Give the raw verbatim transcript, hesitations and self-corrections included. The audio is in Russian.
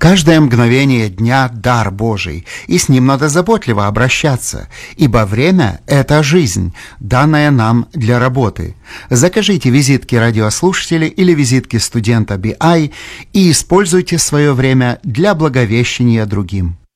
Каждое мгновение дня – дар Божий, и с ним надо заботливо обращаться, ибо время – это жизнь, данная нам для работы. Закажите визитки радиослушателей или визитки студента би ай и используйте свое время для благовещения другим.